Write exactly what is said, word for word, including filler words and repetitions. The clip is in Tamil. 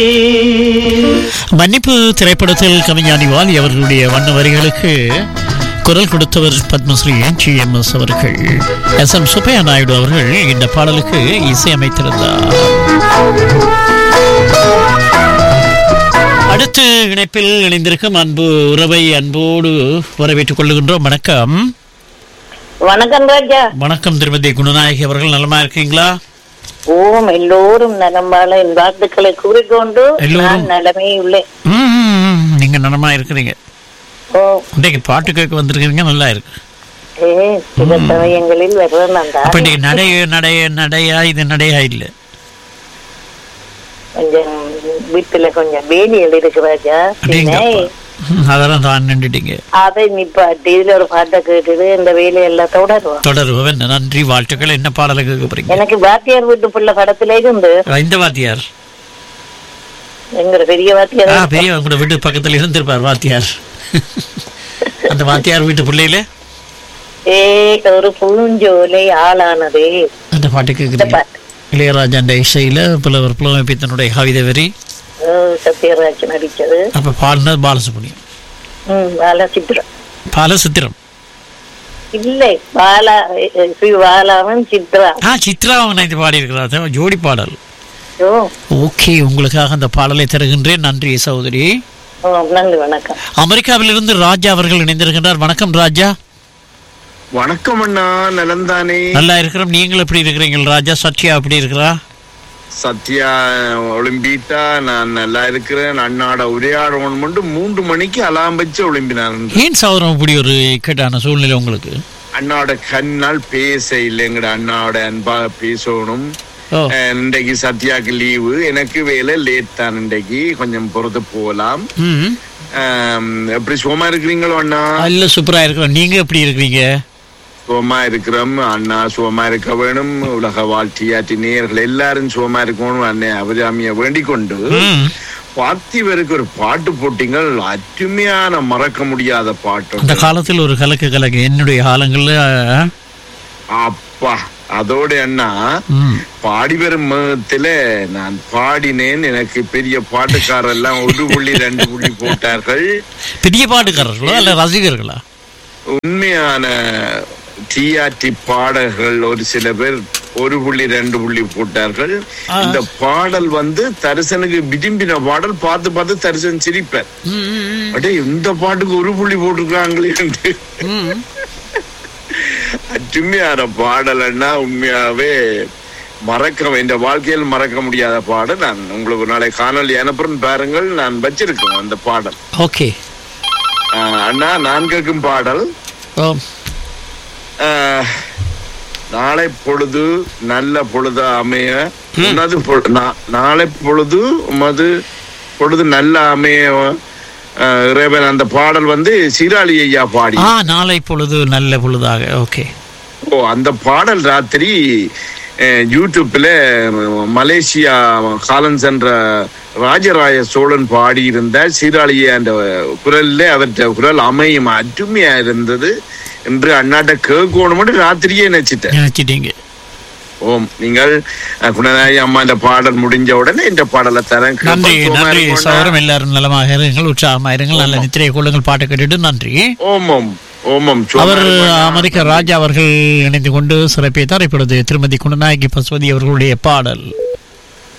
மன்னிப்பு திரைப்படத்தில் கவிஞானி வாலி அவர்களுடைய வண்ண வரிகளுக்கு குரல் கொடுத்தவர் பத்மஸ்ரீ ஜி எம் எஸ் அவர்கள். எஸ் எம் சுப்பையா நாயுடு அவர்கள் இந்த பாடலுக்கு இசையமைத்திருந்தார். அடுத்து இணைப்பில் இணைந்திருக்கும் அன்பு உறவை அன்போடு வரவேற்றுக் கொள்ளுகின்றோம். வணக்கம். வணக்கம் ராஜா. வணக்கம் திருமதி குணநாயகி அவர்கள், நலமா இருக்கீங்களா? ஓம், எல்லோரும் நலம்பால என் வாழ்த்துக்களை கூறிக்கொண்டு நான் நலமே உள்ளேன். நீங்க நலமா இருக்கிறீங்க. இன்னைக்கு பாட்டு கேட்க வந்திருக்கீங்க, நல்லா இருக்கு. சில சமயங்களில் வர்றேன். நடைய நடைய நடையா இது நடையா இல்ல, கொஞ்சம் வீட்டுல கொஞ்சம் வேலியல் இருக்கு ராஜா. அதெல்லாம் தான் நின்றுட்டீங்க. அதை நிப்பாட்டி இதுல ஒரு பாட்டை கேட்டுட்டு இந்த வேலையெல்லாம் தொடருவோம் தொடருவோம். நன்றி, வாழ்த்துக்கள். என்ன பாடலை கேட்க போறீங்க? எனக்கு வாத்தியார் வீட்டு புள்ள படத்துல இருந்து. இந்த வாத்தியார் எங்க பெரிய வாத்தியார், பெரிய உங்களோட வீட்டு பக்கத்துல இருந்திருப்பார் வாத்தியார். அந்த வாத்தியார் வீட்டு பிள்ளையில ஏ ஒரு பூஞ்சோலை ஆளானதே அந்த பாட்டு கேட்குறீங்க. இளையராஜா அந்த இசையில புலவர் புலமைப்பித்தனுடைய கவிதை வரி சத்யராஜ் நடிச்சது. அப்ப பாடினது பாலசுப்ரமணியம். பாலசித்திரம் பாலசித்திரம் இல்லை, பாலா பாலாவும் சித்ரா. ஆ சித்ரா அவங்க பாடி இருக்கிறார், ஜோடி பாடல். ஓகே, உங்களுக்காக அந்த பாடலை தருகின்றேன். நன்றி சகோதரி. நன்றி, வணக்கம். அமெரிக்காவிலிருந்து ராஜா அவர்கள் இணைந்திருக்கின்றார். வணக்கம் ராஜா. வணக்கம் அண்ணா, நலந்தானே? நல்லா இருக்கிறோம். நீங்கள் எப்படி இருக்கிறீங்க ராஜா? சத்யா எப்படி இருக்கிறா? சத்யா ஒலிம்பிட்டா, நான் நல்லா இருக்கிறேன். அண்ணாட உரையாடணும் மட்டும் மூன்று மணிக்கு அலாம் வச்சு ஒலிம்பினார். ஏன் சௌரம் இப்படி ஒரு இக்கட்டான சூழ்நிலை உங்களுக்கு? அண்ணாவோட கண்ணால் பேச இல்லைங்கட, அண்ணாவோட அன்பா பேசணும். இன்றைக்கு சத்யாக்கு லீவு, எனக்கு வேலை லேட் தான். இன்றைக்கு கொஞ்சம் பொறுத்து போகலாம். எப்படி சுகமா இருக்கிறீங்களோ அண்ணா? இல்ல, சூப்பரா இருக்கிறோம். நீங்க எப்படி இருக்கிறீங்க? சுகமா இருக்கிறோம் அண்ணா. சுகமா இருக்க வேணும். உலக வாழ்த்தியாற்றி நேயர்கள் எல்லாரும் சுகமா இருக்கணும் அண்ணே அபிராமிய வேண்டிக் கொண்டு, பார்த்திவருக்கு ஒரு பாட்டு போட்டீங்கள், அருமையான மறக்க முடியாத பாட்டு. அந்த காலத்தில் ஒரு கலக்கு கலக்கு என்னுடைய காலங்கள்ல அப்பா. அதோட அண்ணா பாடி வரும் மதத்துல நான் பாடினேன். எனக்கு பெரிய பாட்டுக்காரர் எல்லாம் ஒரு புள்ளி ரெண்டு புள்ளி போட்டார்கள். பெரிய பாட்டுக்காரர்களா இல்ல ரசிகர்களா? உண்மையான டிஆர்டி பாடல்கள் ஒரு சில பேர் ஒரு புள்ளி ரெண்டு புள்ளி போட்டார்கள். இந்த பாடல் வந்து தரிசனுக்கு விரும்பின பாடல். பார்த்து பார்த்து தரிசன் சிரிப்பார், அடே இந்த பாட்டுக்கு ஒரு புள்ளி போட்டிருக்காங்களே. அருமையான பாடல்னா உண்மையாவே மறக்க வேண்டிய, வாழ்க்கையில் மறக்க முடியாத பாடல். நான் உங்களுக்கு நாளை காணொலி அனுப்புறேன், பாருங்கள். நான் வச்சிருக்கேன் அந்த பாடல். ஓகே அண்ணா, நான் கேட்கும் பாடல், நாளை பொழுது நல்ல பொழுது அமைய உனது நாளை பொழுது உமது பொழுது நல்ல அமைய இறைவன். அந்த பாடல் வந்து சீராளி ஐயா பாடி, நாளை பொழுது நல்ல பொழுதாக. ஓகே. ஓ, அந்த பாடல் ராத்திரி யூடியூப்ல மலேசியா காலம் சென்ற ராஜராய சோழன் பாடி இருந்தார். சீராளியை அந்த குரல்ல அவற்ற குரல் அமையும் அருமையா இருந்தது என்று அண்ணாட்ட கேட்கணும் ராத்திரியே நினைச்சிட்டேன். ஓம், நீங்கள் குணநாயகி அம்மா இந்த பாடல் முடிஞ்ச உடனே இந்த பாடலை தரேன். நன்றி. நன்றி சகோதரம். எல்லாரும் நலமாக இருங்கள், உற்சாகமாக இருங்கள், நல்ல நித்திரையை கொள்ளுங்கள். பாட்டு கேட்டுட்டு நன்றி. ஓம் ஓம் ஓமம். அவர் அமெரிக்க ராஜா அவர்கள் இணைந்து கொண்டு சிறப்பித்தார். இப்பொழுது திருமதி குணநாயகி பசுபதி அவர்களுடைய பாடல்.